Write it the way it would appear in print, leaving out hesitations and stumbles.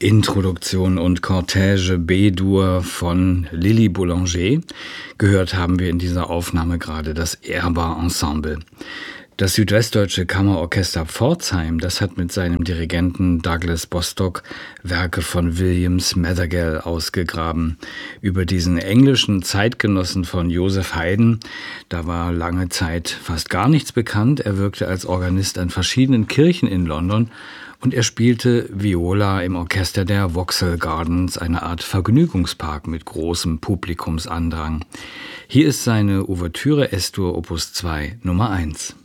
Introduktion und Cortège B-Dur von Lili Boulanger. Gehört haben wir in dieser Aufnahme gerade das Erba Ensemble. Das Südwestdeutsche Kammerorchester Pforzheim, das hat mit seinem Dirigenten Douglas Bostock Werke von William Smeathagel ausgegraben. Über diesen englischen Zeitgenossen von Joseph Haydn, da war lange Zeit fast gar nichts bekannt. Er wirkte als Organist an verschiedenen Kirchen in London und er spielte Viola im Orchester der Vauxhall Gardens, eine Art Vergnügungspark mit großem Publikumsandrang. Hier ist seine Ouvertüre Es-Dur Opus 2 Nummer 1.